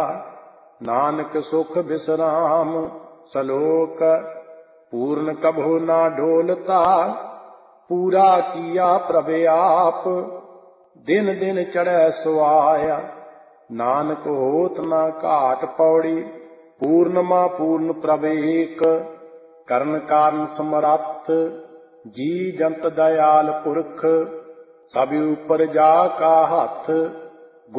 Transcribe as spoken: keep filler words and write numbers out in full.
नानक सुख विश्राम सलोक पूर्ण कभो ना ढोलता। पूरा किया प्रभ आप दिन दिन चढ़ै सुआया। नानक होत ना घाट पौड़ी पूर्णमा पूर्ण प्रभ एक। करन कारण समरथ जी जंत दयाल पुरख सब ऊपर जा का हथ।